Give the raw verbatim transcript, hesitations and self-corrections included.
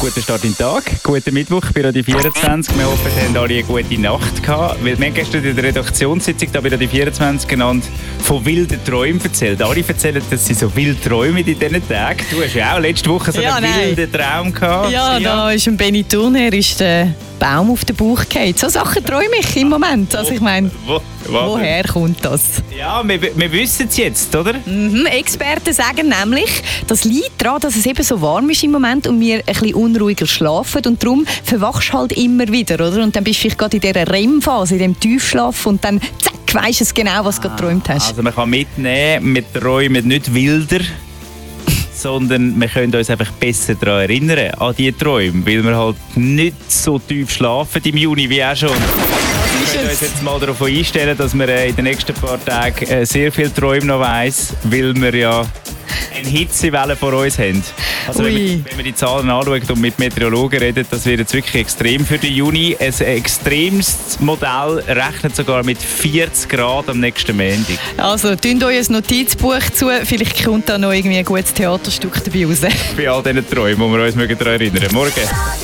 Guten Start in den Tag, guten Mittwoch bei Radio vierundzwanzig. Wir hoffen, Sie haben alle eine gute Nacht gehabt. Wir haben gestern in der Redaktionssitzung da bei Radio vierundzwanzig genannt, von wilden Träumen erzählt. Alle erzählen, dass sie so wild träumen in diesen Tagen. Du hast ja auch letzte Woche so ja, einen nein. wilden Traum gehabt. Ja, da ist ein Benny Turner, ist der Baum auf den Bauch gefallen. So Sachen träume ich im Moment. Also ich meine, wo, wo, woher kommt das? Ja, wir, wir wissen es jetzt, oder? Mhm, Experten sagen nämlich, das liegt daran, dass es eben so warm ist im Moment und wir ein bisschen unruhiger schlafen und darum verwachst du halt immer wieder, oder? Und dann bist du vielleicht gerade in dieser R E M-Phase, in diesem Tiefschlaf und dann zack, weisst du genau, was du ah, gerade geträumt hast. Also man kann mitnehmen, wir träumen nicht wilder, sondern wir können uns einfach besser daran erinnern, an diese Träume, weil wir halt nicht so tief schlafen im Juni wie auch schon. Wir können uns jetzt mal darauf einstellen, dass wir in den nächsten paar Tagen sehr viel Träume noch weiss, weil wir ja eine Hitzewelle vor uns haben. Also wenn man, wenn man die Zahlen anschaut und mit Meteorologen redet, das wird jetzt wirklich extrem für den Juni. Ein extremes Modell rechnet sogar mit vierzig Grad am nächsten Montag. Also, tun euch ein Notizbuch zu, vielleicht kommt da noch irgendwie ein gutes Theaterstück dabei raus. Bei all diesen Träumen, die wir uns daran erinnern. Morgen.